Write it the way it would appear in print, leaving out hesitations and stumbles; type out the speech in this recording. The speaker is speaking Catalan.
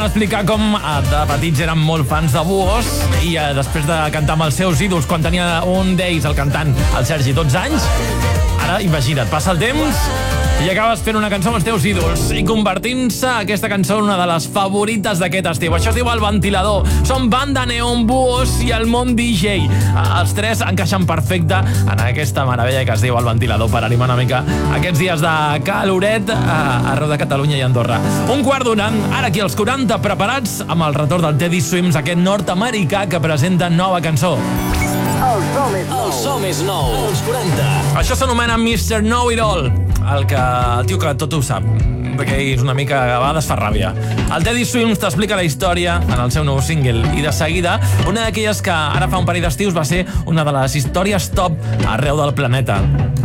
explicar com de petits eren molt fans de Buos i després de cantar amb els seus ídols quan tenia un d'ells, el cantant, el Sergi, 12 anys, ara imagina't, passa el temps i acabes fent una cançó amb els teus ídols i convertint-se aquesta cançó en una de les favorites d'aquest estiu. Això es diu El Ventilador. Són Banda Neon, Buos i el Món DJ. Els tres encaixen perfecte en aquesta meravella que es diu El Ventilador per animar una mica aquests dies de caloret arreu de Catalunya i Andorra. 1:15, ara aquí els 40 preparats amb el retorn del Teddy Swims, aquest nord-americà que presenta nova cançó. El so més nou, els 40. Això s'anomena Mr. Know-It-All, el tio que tot ho sap, perquè és una mica, a vegades fa ràbia. El Teddy Swims t'explica la història en el seu nou single i de seguida, una d'aquelles que ara fa un parell d'estius va ser una de les històries top arreu del planeta.